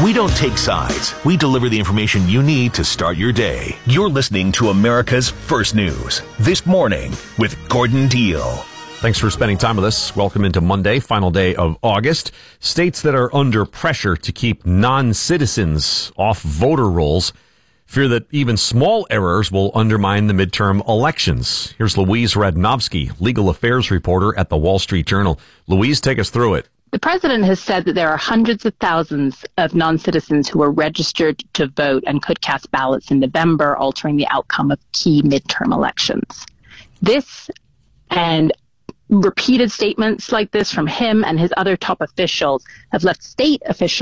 We don't take sides. We deliver the information you need to start your day. You're listening to America's First News. This Morning with Gordon Deal. Thanks for spending time with us. Welcome into Monday, final day of August. States that are under pressure to keep non-citizens off voter rolls fear that even small errors will undermine the midterm elections. Here's Louise Radnovsky, legal affairs reporter at the Wall Street Journal. Louise, take us through it. The president has said that there are hundreds of thousands of non-citizens who are registered to vote and could cast ballots in November, altering the outcome of key midterm elections. This and repeated statements like this from him and his other top officials have left state officials